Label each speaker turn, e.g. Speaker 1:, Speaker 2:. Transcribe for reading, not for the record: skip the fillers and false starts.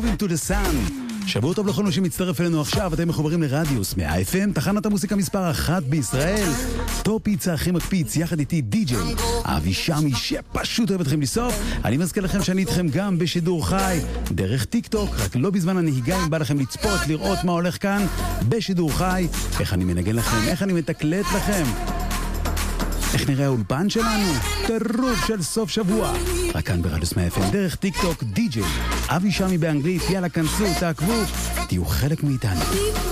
Speaker 1: Moving to the Sun. שבוע טוב לכל מי שמצטרף אלינו עכשיו, אתם מחוברים לרדיוס 100 FM, תחנת המוסיקה מספר 1 בישראל. טופ פיצה הכי מקפיץ, יחד איתי די-ג'יי אבי שמי שפשוט אוהב אתכם לסוף. אני מזכיר לכם שאני איתכם גם בשידור חי דרך טיק טוק, רק לא בזמן הנהיגה, אם בא לכם לצפות, לראות מה הולך כאן בשידור חי, איך אני מנגן לכם, איך אני מתקלט לכם, איך נראה האולפן שלנו, טירוף של סוף שבוע, רק כאן ברדיוס 100 FM, דרך טיק טוק, די-ג'יי אבי שמי באנגלית. יאללה, כנסו, תעקבו, תהיו חלק מאיתנו.